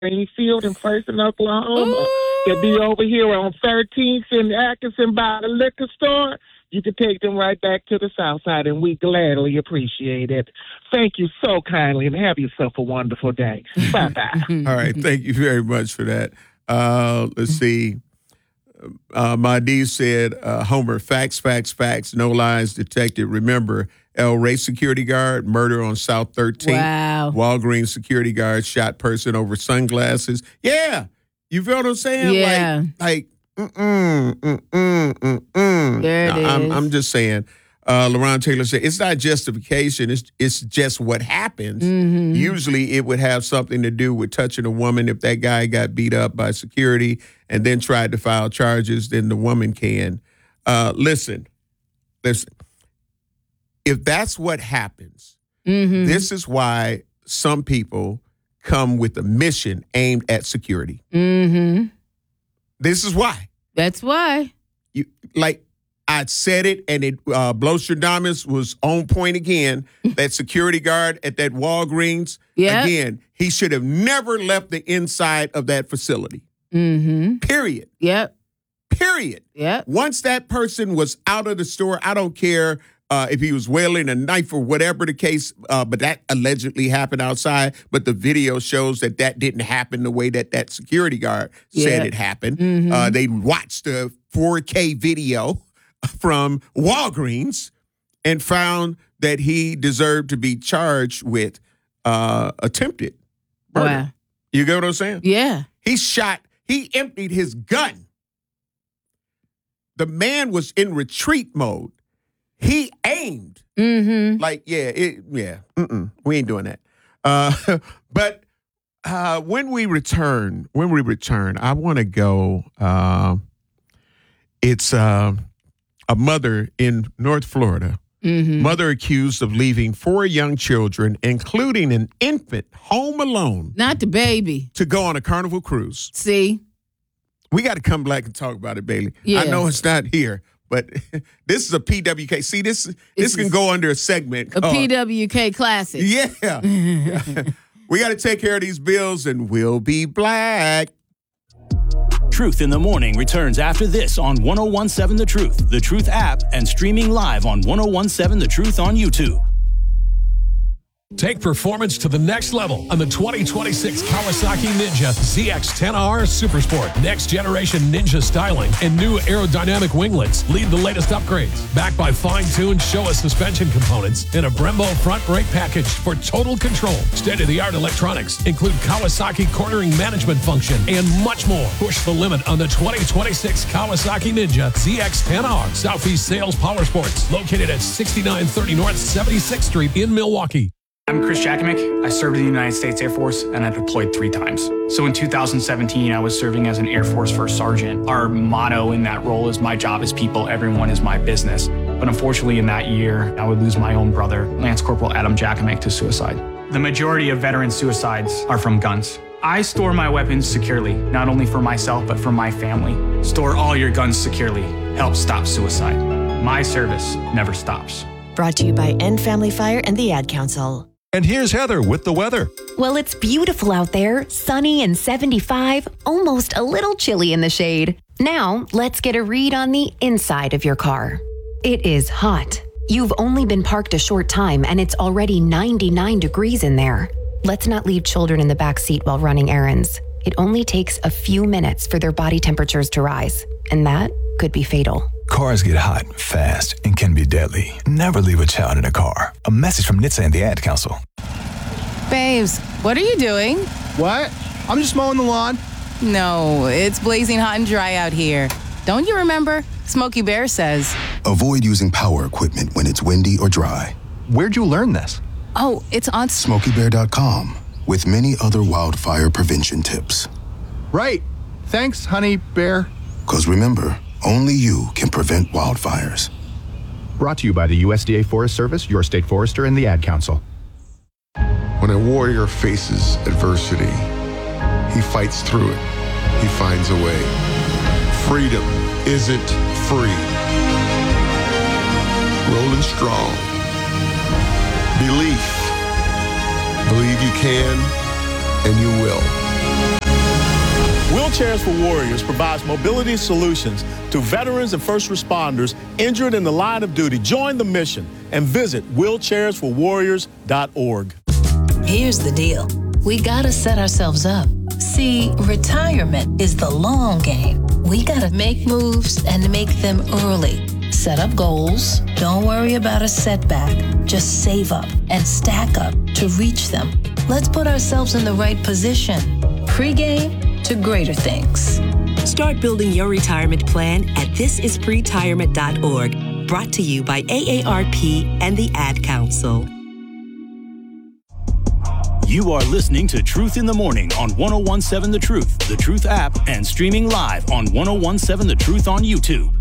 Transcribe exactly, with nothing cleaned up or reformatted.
Greenfield in Person, Oklahoma. They'll be over here on thirteenth in Atkinson by the liquor store. You can take them right back to the south side, and we gladly appreciate it. Thank you so kindly, and have yourself a wonderful day. Bye-bye. All right. Thank you very much for that. Uh, let's see. Uh, Mahdi said, uh, Homer, facts, facts, facts, no lies detected. Remember, El Rey security guard, murder on South thirteenth. Wow. Walgreens security guard shot person over sunglasses. Yeah. You feel what I'm saying? Yeah. Like, like mm-mm, mm-mm, mm-mm. There it no, I'm, is. I'm just saying. Uh, LaRon Taylor said, it's not justification. It's it's just what happens. Mm-hmm. Usually it would have something to do with touching a woman. If that guy got beat up by security and then tried to file charges, then the woman can. Uh, listen, listen. If that's what happens, Mm-hmm. this is why some people come with a mission aimed at security. Mm-hmm. This is why. That's why. You like I said it, and it uh, Blostradamus was on point again. That security guard at that Walgreens, Yeah. again, he should have never left the inside of that facility. Mm-hmm. Period. Yep. Period. Yep. Once that person was out of the store, I don't care uh, if he was wielding a knife or whatever the case, uh, but that allegedly happened outside. But the video shows that that didn't happen the way that that security guard said Yeah. it happened. Mhm. Uh, they watched the four K video from Walgreens and found that he deserved to be charged with uh, attempted murder. Wow. You get what I'm saying? Yeah. He shot, he emptied his gun. The man was in retreat mode. He aimed. Mm-hmm. Like, yeah, it, yeah, mm-mm, we ain't doing that. Uh, but uh, when we return, when we return, I want to go, uh, it's uh, a mother in North Florida. Mm-hmm. Mother accused of leaving four young children, including an infant, home alone Not the baby. to go on a Carnival cruise. See? We got to come back and talk about it, Bailey. Yeah. I know it's not here, but this is a P W K. See, this this It's can go under a segment. A called- P W K classic. Yeah. We got to take care of these bills, and we'll be black. Truth in the Morning returns after this on one oh one seven The Truth, The Truth app, and streaming live on one oh one seven The Truth on YouTube. Take performance to the next level on the twenty twenty-six Kawasaki Ninja Z X ten R Supersport. Next generation Ninja styling and new aerodynamic winglets lead the latest upgrades. Backed by fine-tuned Showa suspension components and a Brembo front brake package for total control. State-of-the-art electronics include Kawasaki cornering management function and much more. Push the limit on the twenty twenty-six Kawasaki Ninja Z X ten R. Southeast Sales Power Sports, located at sixty-nine thirty North seventy-sixth Street in Milwaukee. I'm Chris Jakimick. I served in the United States Air Force and I deployed three times. So in two thousand seventeen, I was serving as an Air Force First Sergeant. Our motto in that role is my job is people, everyone is my business. But unfortunately in that year, I would lose my own brother, Lance Corporal Adam Jakimick, to suicide. The majority of veteran suicides are from guns. I store my weapons securely, not only for myself, but for my family. Store all your guns securely. Help stop suicide. My service never stops. Brought to you by End Family Fire and the Ad Council. And here's Heather with the weather. Well, it's beautiful out there, sunny and seventy-five, almost a little chilly in the shade. Now, let's get a read on the inside of your car. It is hot. You've only been parked a short time and it's already ninety-nine degrees in there. Let's not leave children in the back seat while running errands. It only takes a few minutes for their body temperatures to rise, and that could be fatal. Cars get hot, fast, and can be deadly. Never leave a child in a car. A message from N H T S A and the Ad Council. Babes, what are you doing? What? I'm just mowing the lawn. No, it's blazing hot and dry out here. Don't you remember? Smokey Bear says. Avoid using power equipment when it's windy or dry. Where'd you learn this? Oh, it's on Smokey Bear dot com with many other wildfire prevention tips. Right. Thanks, honey bear. Because remember, only you can prevent wildfires. Brought to you by the U S D A Forest Service, your state forester, and the Ad Council. When a warrior faces adversity, he fights through it. He finds a way. Freedom isn't free. Rolling strong. Belief. Believe you can and you will. Wheelchairs for Warriors provides mobility solutions to veterans and first responders injured in the line of duty. Join the mission and visit wheelchairs for warriors dot org. Here's the deal. We gotta set ourselves up. See, retirement is the long game. We gotta make moves and make them early. Set up goals. Don't worry about a setback. Just save up and stack up to reach them. Let's put ourselves in the right position. Pre-game to greater things. Start building your retirement plan at this is pretirement dot org. Brought to you by A A R P and the Ad Council. You are listening to Truth in the Morning on one oh one seven The Truth, The Truth app, and streaming live on ten seventeen The Truth on YouTube.